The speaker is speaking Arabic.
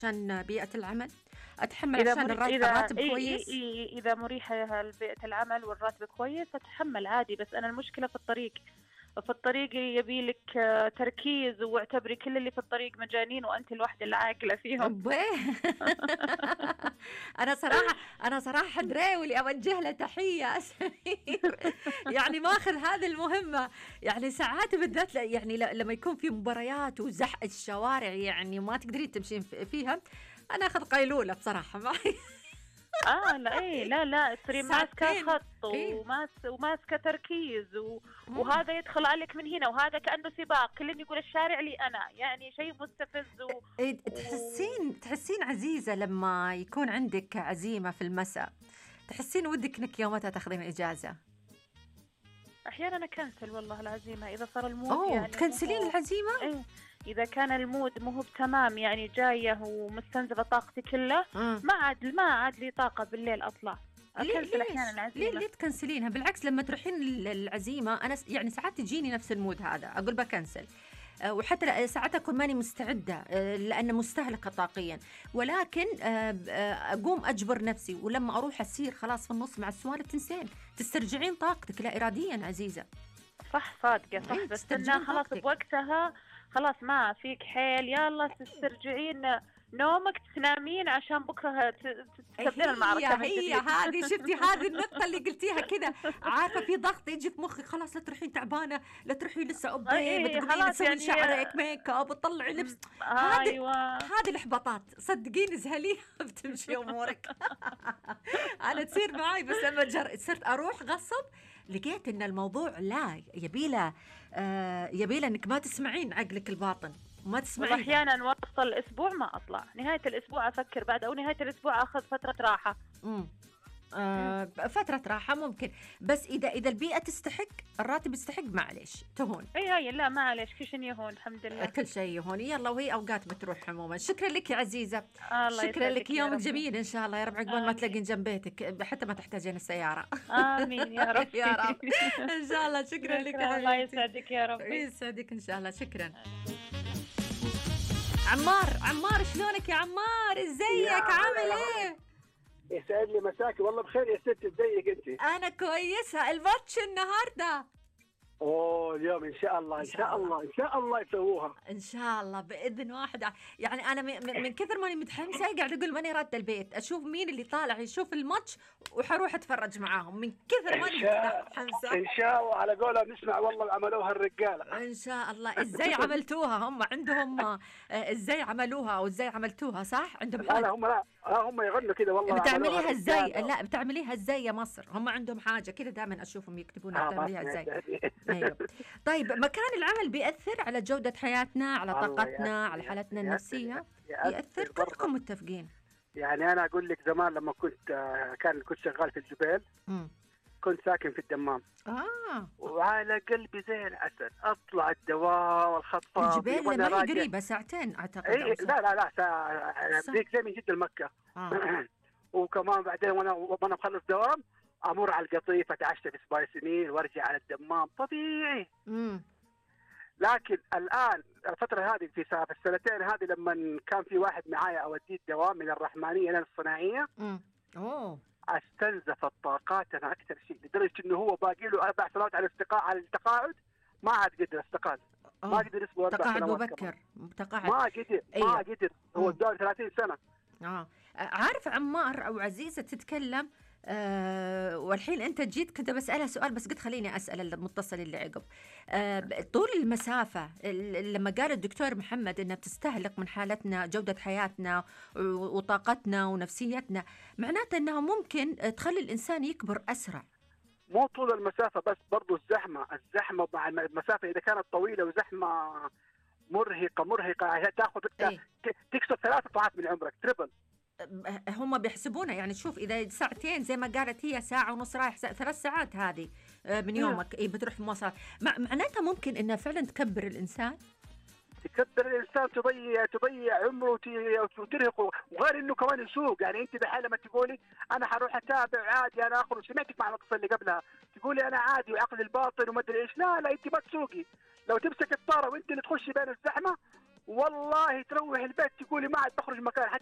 عشان بيئة العمل، أتحمل إذا عشان إذا الراتب كويس. إذا مريحة بيئة العمل والراتب كويس أتحمل عادي، بس أنا المشكلة في الطريق. في الطريق يبي لك تركيز، واعتبري كل اللي في الطريق مجانين وأنت الوحدة العاقلة فيهم. أبيه أنا صراحة حدريولي أوجه له تحية سمير. يعني ماخذ هذه المهمة. يعني ساعات بالذات يعني لما يكون في مباريات وزحمة الشوارع، يعني ما تقدرين تمشين فيها. أنا أخذ قيلولة بصراحة معي. لا إيه، لا تصيري ماسكة ساعتين. خط إيه. وماسكة تركيز مم. وهذا يدخل عليك من هنا، وهذا كأنه سباق، كل يقول الشارع لي أنا، يعني شيء مستفز إيه، و... تحسين عزيزة لما يكون عندك عزيمة في المساء، تحسين ودك انك يومتها تاخذين اجازة؟ أحيانا أكنسل والله العزيمة إذا صار المود اوه، يعني مو تكنسلين هو. العزيمة؟ إيه، إذا كان المود مو هو تمام، يعني جاية ومستنزفة طاقتي كلها، آه. ما عاد لي طاقة بالليل أطلع، أكنسل ليش؟ أحيانا العزيمة. ليه تكنسلينها؟ بالعكس لما تروحين العزيمة أنا يعني ساعات تجيني نفس المود هذا، أقول بكنسل. وحتى ساعات أكون ماني مستعدة، لأن مستهلكة طاقيا، ولكن أقوم أجبر نفسي، ولما أروح أسير خلاص في النص مع السوالف تنسين، تسترجعين طاقتك لا إراديا عزيزة. صح، صادقة، صح، إيه، بس إنها تسترجعين خلاص طاقتك. بوقتها خلاص ما فيك حيل، يلا تسترجعين نومك تنامين عشان بكرة تستبدين المعركة من هي جديد. هذه، شفتي هذه النقطة اللي قلتيها كذا؟ عارفة في ضغط يجي في مخي، خلاص لا تروحين تعبانة، لا تروحين لسه أوبي إيه بتقومين خلاص تسوين يعني. شعرك ميك اب وتطلعي لبس. هذه أيوة. هذه الإحباطات صدقيني زهليها بتمشي أمورك. أنا تصير معي، بس لما صرت أروح غصب لقيت إن الموضوع لا يبيله، يبيله إنك ما تسمعين عقلك الباطن، ما والله تسمعين. أحيانا وسط الأسبوع ما أطلع، نهاية الأسبوع أفكر بعد، أو نهاية الأسبوع أخذ فترة راحة. مم. فترة راحة ممكن، بس إذا البيئة تستحق، الراتب يستحق، معليش تهون. هي لا معلش، كل شيء يهون الحمد لله. كل شيء يهون، يلا، وهي أوقات بتروح عموما. شكرا لك يا عزيزة. الله شكرا لك، يسعدك يا يومك ربي. جميل إن شاء الله، يا رب عقبال ما آمين. تلاقين جنب بيتك حتى ما تحتاجين السيارة. آمين يا يا ربي. رب. إن شاء الله. شكرا لك يا شكرا، الله حبيبتي. يسعدك يا ربي. يسعدك إن شاء الله. شكرا. عمار شلونك يا عمار؟ يا ازيك؟ هلا عامل يا هلا. ايه؟ يسعد لي مساكي، والله بخير يا ست، ازيك انت؟ انا كويسة. الماتش النهاردة اوه اليوم ان شاء الله، ان ان شاء شاء الله. الله، ان شاء الله يسووها. ان شاء الله باذن واحد. يعني انا من كثر ماني متحمسه قاعد اقول ماني رادة البيت اشوف مين اللي طالع يشوف الماتش، وحروح اتفرج معاهم من كثر ان ماني شاء متحمسه. ان شاء الله، على قولهم نسمع والله عملوها الرجاله. ان شاء الله. ازاي عملتوها؟ هم عندهم ازاي عملوها او ازاي عملتوها؟ صح عندهم لا لا، حاجه. هم لا هم يغنوا كده والله عملوها بتعمليها ازاي؟ الرجاله. لا بتعمليها ازاي يا مصر؟ هم عندهم حاجه كده دائما اشوفهم يكتبونها، ما بتعمليها سمعت ازاي؟ هذه. ايوه. طيب مكان العمل بيأثر على جودة حياتنا، على الله طاقتنا، يأثر على حالتنا يأثر النفسية؟ يأثر، يأثر برضه. كلكم متفقين. يعني انا اقول لك زمان لما كنت شغال في الجبيل، امم. كنت ساكن في الدمام، اوكي. وعلى قلبي زي العسل اطلع الدوام والخطافي الجبال وانا ما هي راجع. قريبة، ساعتين اعتقد اي او ساعة. لا لا لا، ساعة صح. ذيك زي من جدة لمكة. اه. وكمان بعدين وانا مخلص دوام امر على القطيف، اتعشى في سبايسنين وارجع على الدمام طبيعي. امم. لكن الان الفترة هذه في السنتين هذه لما كان في واحد معايا اوديه الدوام من الرحمانية للصناعية، اوه. استنزف الطاقات انا اكثر شيء، لدرجة انه هو باقي له 4 سنوات على التقاعد، ما عاد قدر استقال، ما قدر يصبر 4 سنوات مبكر. كمان. تقاعد. ما قدر ايوه. ما قدر، هو الدور 30 سنة. عارف عمار او عزيزة تتكلم، والحين انت جيت كنت بسألها سؤال، بس قلت خليني اسأل المتصل اللي عقب. طول المسافة لما قال الدكتور محمد انها بتستهلك من حالتنا، جودة حياتنا وطاقتنا ونفسيتنا، معناته انها ممكن تخلي الانسان يكبر اسرع. مو طول المسافة بس، برضو الزحمة مع المسافة إذا كانت طويلة وزحمة مرهقة عشان تاخذ تكسب 3 أضعاف من عمرك، تربل. هم بيحسبونها، يعني شوف إذا ساعتين زي ما قالت هي، ساعة ونص رايح 3 ساعات هذه من يومك بتروح في مواصلات، معناتها ممكن إنها فعلا تكبر الإنسان. تكبر الإنسان، تضيع عمره وترهقه، وغير إنه كمان يسوق. يعني أنت بحال لما تقولي أنا حروح أتابع عادي، أنا أخرج، سمعتك مع القصة اللي قبلها تقولي أنا عادي وعقل الباطن وما أدري إيش. لا لا، أنت ما تسوقي، لو تمسك الطارة وأنت اللي تخشي بين الزحمة والله تروح البيت تقولي ما عاد بخرج مكان.